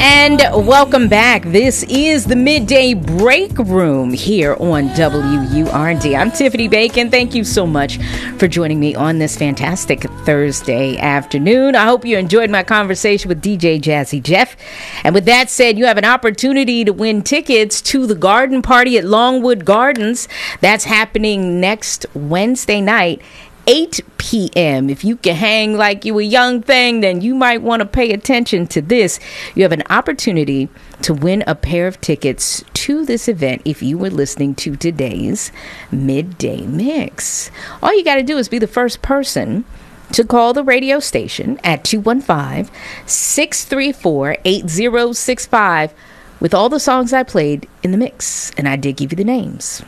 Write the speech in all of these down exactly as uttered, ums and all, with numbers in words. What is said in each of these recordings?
And welcome back. This is the Midday Break Room here on W U R D. I'm Tiffany Bacon. Thank you so much for joining me on this fantastic Thursday afternoon. I hope you enjoyed my conversation with D J Jazzy Jeff. And with that said, you have an opportunity to win tickets to the garden party at Longwood Gardens. That's happening next Wednesday night, eight p.m. If you can hang like you a young thing, then you might want to pay attention to this. You have an opportunity to win a pair of tickets to this event if you were listening to today's Midday Mix. All you got to do is be the first person to call the radio station at two one five, six three four, eight zero six five with all the songs I played in the mix. And I did give you the names.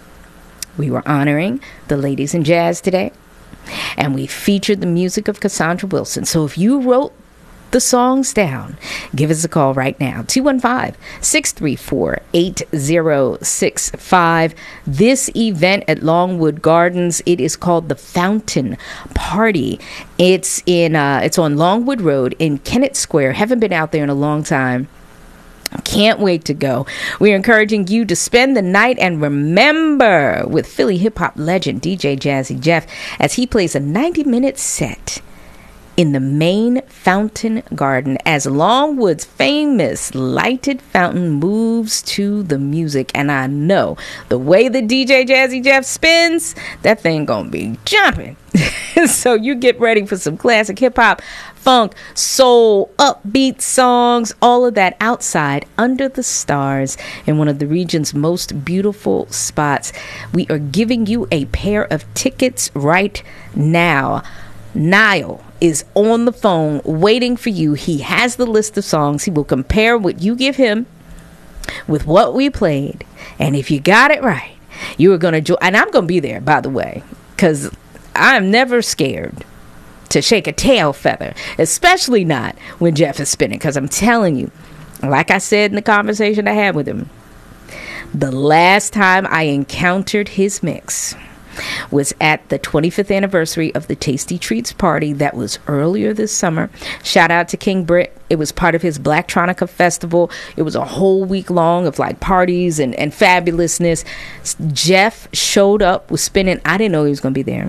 We were honoring the ladies in jazz today, and we featured the music of Cassandra Wilson. So if you wrote the songs down, give us a call right now. two one five, six three four, eight zero six five. This event at Longwood Gardens, it is called the Fountain Party. It's in uh, it's on Longwood Road in Kennett Square. Haven't been out there in a long time. Can't wait to go. We're encouraging you to spend the night and remember with Philly hip-hop legend D J Jazzy Jeff as he plays a ninety-minute set in the main fountain garden as Longwood's famous lighted fountain moves to the music. And I know the way that D J Jazzy Jeff spins, that thing gonna be jumping. So you get ready for some classic hip-hop, funk, soul, upbeat songs, all of that outside under the stars in one of the region's most beautiful spots. We are giving you a pair of tickets right now. Niall is on the phone waiting for you. He has the list of songs. He will compare what you give him with what we played. And if you got it right, you are going to join. And I'm going to be there, by the way, because I'm never scared to shake a tail feather, especially not when Jeff is spinning, because I'm telling you, like I said in the conversation I had with him, the last time I encountered his mix was at the twenty-fifth anniversary of the Tasty Treats party that was earlier this summer. Shout out to King Britt. It was part of his Blacktronica festival. It was a whole week long of like parties and, and fabulousness. Jeff showed up, was spinning. I didn't know he was going to be there.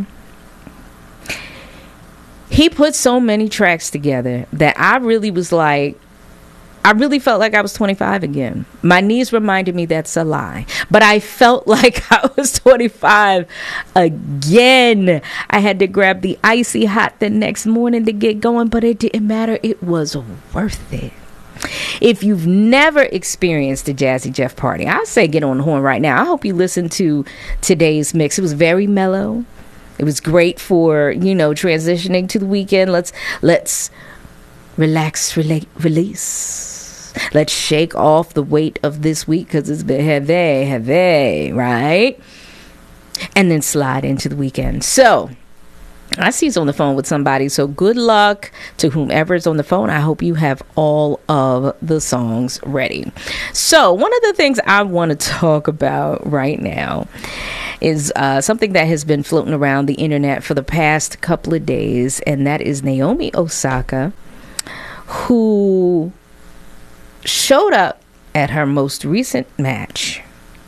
He put so many tracks together that I really was like, I really felt like I was twenty-five again. My knees reminded me that's a lie, but I felt like I was twenty-five again. I had to grab the icy hot the next morning to get going, but it didn't matter. It was worth it. If you've never experienced a Jazzy Jeff party, I say get on the horn right now. I hope you listen to today's mix. It was very mellow. It was great for, you know, transitioning to the weekend. Let's let's relax, rela- release. Let's shake off the weight of this week because it's been heavy, heavy, right? And then slide into the weekend. So I see he's on the phone with somebody. So good luck to whomever is on the phone. I hope you have all of the songs ready. So one of the things I want to talk about right now is uh, something that has been floating around the internet for the past couple of days, and that is Naomi Osaka, who showed up at her most recent match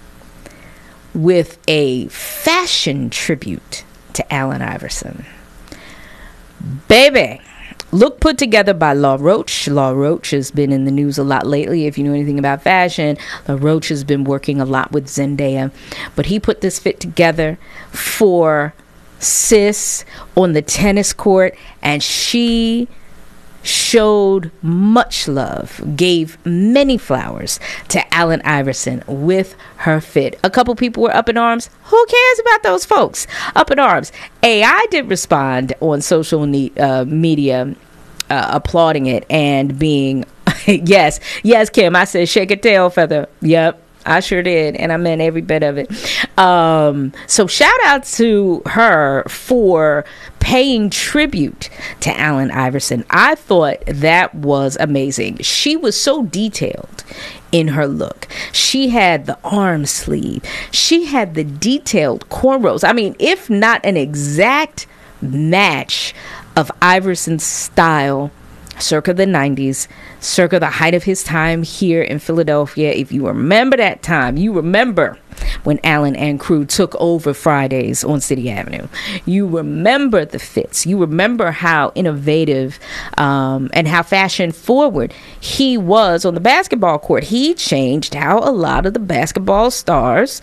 with a fashion tribute to Allen Iverson. Baby, look put together by La Roche. La Roche has been in the news a lot lately. If you know anything about fashion, La Roche has been working a lot with Zendaya. But he put this fit together for Sis on the tennis court, and she showed much love, gave many flowers to Allen Iverson with her fit. A couple people were up in arms. Who cares about those folks? Up in arms. A I did respond on social ne- uh, media uh, applauding it and being, yes, yes, Kim, I said shake a tail feather. Yep. I sure did, and I meant every bit of it. Um, so shout out to her for paying tribute to Allen Iverson. I thought that was amazing. She was so detailed in her look. She had the arm sleeve. She had the detailed cornrows. I mean, if not an exact match of Iverson's style circa the nineties circa the height of his time here in Philadelphia. If you remember that time, you remember when Allen and crew took over Fridays on City Avenue. You remember the fits. You remember how innovative um, and how fashion forward he was on the basketball court. He changed how a lot of the basketball stars,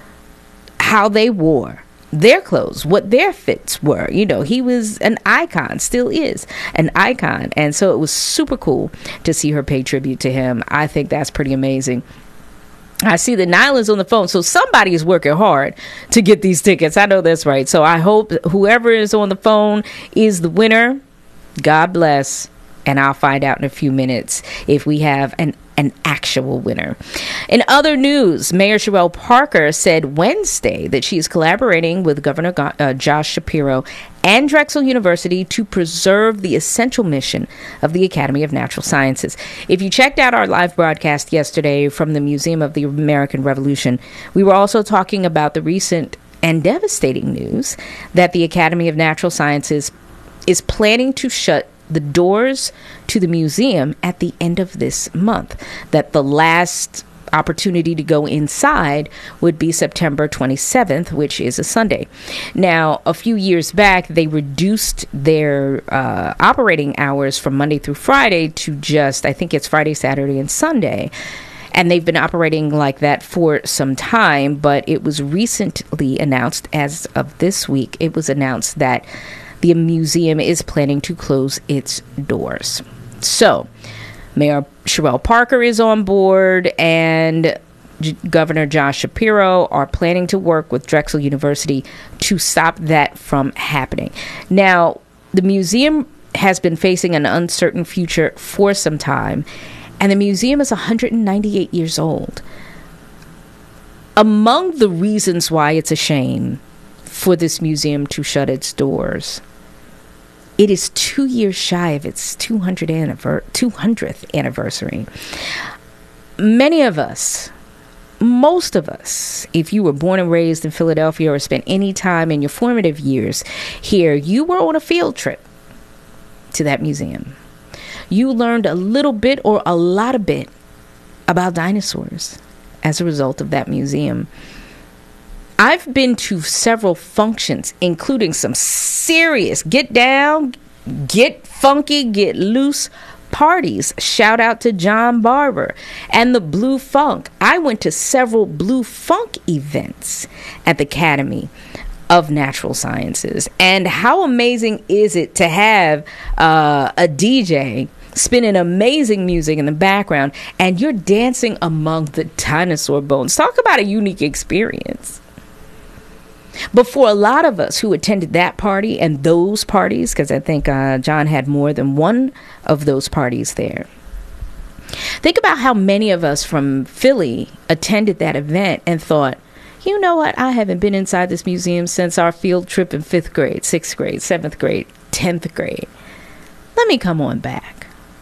how they wore their clothes, what their fits were. You know, he was an icon, still is an icon. And so it was super cool to see her pay tribute to him. I think that's pretty amazing. I see that Nyla's on the phone, so somebody is working hard to get these tickets. I know that's right. So I hope whoever is on the phone is the winner. God bless. And I'll find out in a few minutes if we have an an actual winner. In other news, Mayor Cherelle Parker said Wednesday that she is collaborating with Governor Go- uh, Josh Shapiro and Drexel University to preserve the essential mission of the Academy of Natural Sciences. If you checked out our live broadcast yesterday from the Museum of the American Revolution, we were also talking about the recent and devastating news that the Academy of Natural Sciences is planning to shut the doors to the museum at the end of this month, that the last opportunity to go inside would be September twenty-seventh, which is a Sunday. Now, a few years back, they reduced their uh, operating hours from Monday through Friday to just, I think it's Friday, Saturday, and Sunday. And they've been operating like that for some time, but it was recently announced, as of this week, it was announced that the museum is planning to close its doors. So, Mayor Cherelle Parker is on board, and G- Governor Josh Shapiro are planning to work with Drexel University to stop that from happening. Now, the museum has been facing an uncertain future for some time, and the museum is one hundred ninety-eight years old. Among the reasons why it's a shame for this museum to shut its doors, it is two years shy of its two hundredth anniversary. Many of us, most of us, if you were born and raised in Philadelphia or spent any time in your formative years here, you were on a field trip to that museum. You learned a little bit or a lot of bit about dinosaurs as a result of that museum. I've been to several functions, including some serious get down, get funky, get loose parties. Shout out to John Barber and the Blue Funk. I went to several Blue Funk events at the Academy of Natural Sciences. And how amazing is it to have uh, a D J spinning amazing music in the background and you're dancing among the dinosaur bones. Talk about a unique experience. But for a lot of us who attended that party and those parties, because I think uh, John had more than one of those parties there, think about how many of us from Philly attended that event and thought, you know what, I haven't been inside this museum since our field trip in fifth grade, sixth grade, seventh grade, tenth grade. Let me come on back.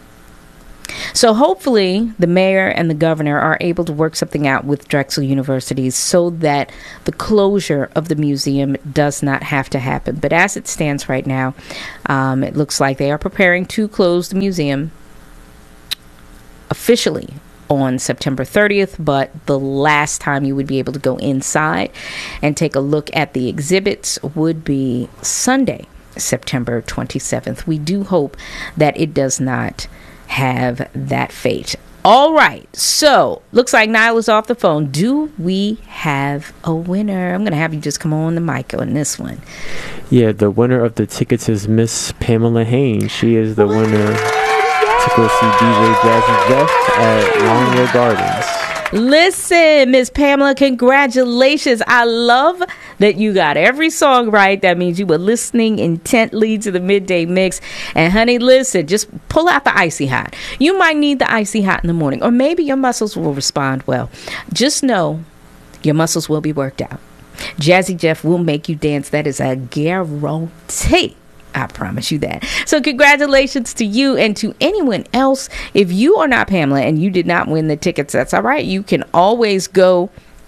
So hopefully the mayor and the governor are able to work something out with Drexel University so that the closure of the museum does not have to happen. But as it stands right now, um, it looks like they are preparing to close the museum officially on September thirtieth, but the last time you would be able to go inside and take a look at the exhibits would be Sunday, September twenty-seventh. We do hope that it does not have that fate. All right, so looks like Nyla's off the phone. Do we have a winner? I'm gonna have you just come on the mic on this one. Yeah, the winner of the tickets is Miss Pamela Haynes. She is the winner to go see D J Jazzy Jeff at Longwood Gardens. Listen, Miss Pamela, congratulations. I love that you got every song right. That means you were listening intently to the midday mix. And honey, listen, just pull out the icy hot. You might need the icy hot in the morning, or maybe your muscles will respond well. Just know your muscles will be worked out. Jazzy Jeff will make you dance. That is a guarantee. I promise you that. So congratulations to you and to anyone else. If you are not Pamela and you did not win the tickets, that's all right. You can always go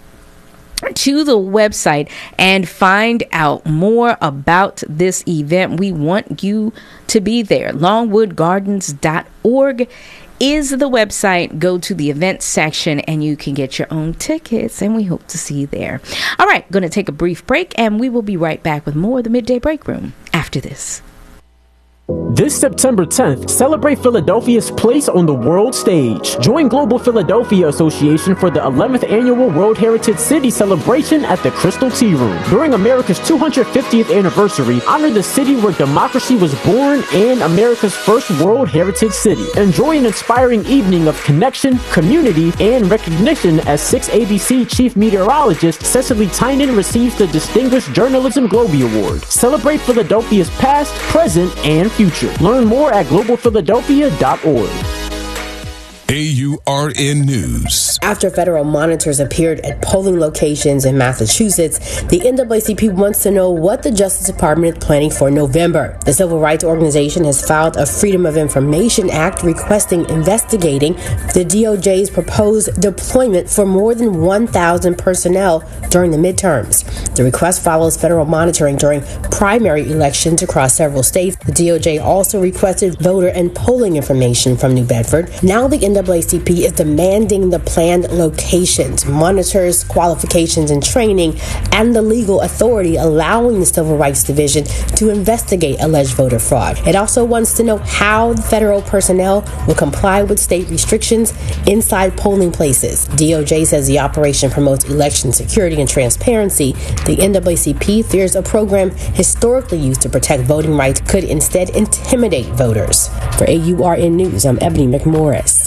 to the website and find out more about this event. We want you to be there. longwood gardens dot org is the website. Go to the events section and you can get your own tickets, and we hope to see you there. All right, going to take a brief break, and we will be right back with more of the Midday Break Room after this. This September tenth, celebrate Philadelphia's place on the world stage. Join Global Philadelphia Association for the eleventh Annual World Heritage City Celebration at the Crystal Tea Room. During America's two hundred fiftieth anniversary, honor the city where democracy was born and America's first World Heritage City. Enjoy an inspiring evening of connection, community, and recognition as six A B C Chief Meteorologist Cecily Tynan receives the Distinguished Journalism Globie Award. Celebrate Philadelphia's past, present, and future. Learn more at global philadelphia dot org. A U R N News. After federal monitors appeared at polling locations in Massachusetts, the N double A C P wants to know what the Justice Department is planning for November. The civil rights organization has filed a Freedom of Information Act requesting investigating the D O J's proposed deployment for more than one thousand personnel during the midterms. The request follows federal monitoring during primary elections across several states. The D O J also requested voter and polling information from New Bedford. Now the N double A C P is demanding the planned locations, monitors, qualifications, and training, and the legal authority allowing the Civil Rights Division to investigate alleged voter fraud. It also wants to know how the federal personnel will comply with state restrictions inside polling places. D O J says the operation promotes election security and transparency. The N double A C P fears a program historically used to protect voting rights could instead intimidate voters. For A U R N News, I'm Ebony McMorris.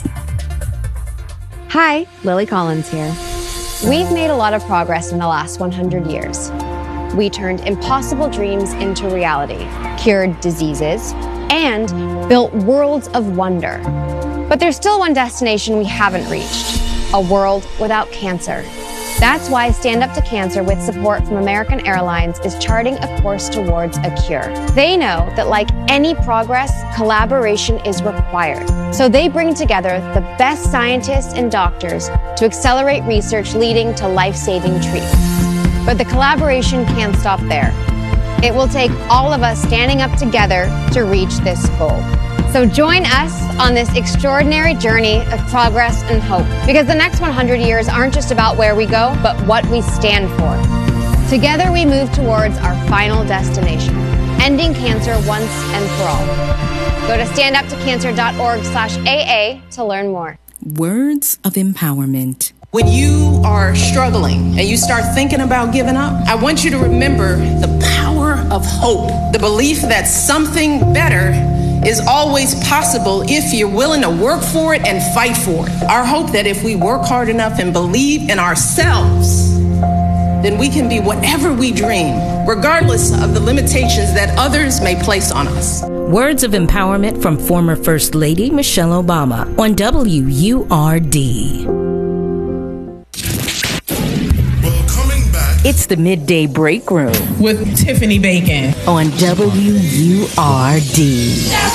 Hi, Lily Collins here. We've made a lot of progress in the last one hundred years. We turned impossible dreams into reality, cured diseases, and built worlds of wonder. But there's still one destination we haven't reached, a world without cancer. That's why Stand Up to Cancer, with support from American Airlines, is charting a course towards a cure. They know that like any progress, collaboration is required. So they bring together the best scientists and doctors to accelerate research leading to life-saving treatments. But the collaboration can't stop there. It will take all of us standing up together to reach this goal. So join us on this extraordinary journey of progress and hope, because the next one hundred years aren't just about where we go, but what we stand for. Together we move towards our final destination, ending cancer once and for all. Go to stand up to cancer dot org slash A A to learn more. Words of empowerment. When you are struggling and you start thinking about giving up, I want you to remember the power of hope, the belief that something better is always possible if you're willing to work for it and fight for it. Our hope that if we work hard enough and believe in ourselves, then we can be whatever we dream, regardless of the limitations that others may place on us. Words of empowerment from former First Lady Michelle Obama on W U R D. It's the Midday Break Room with Tiffany Bacon on W U R D.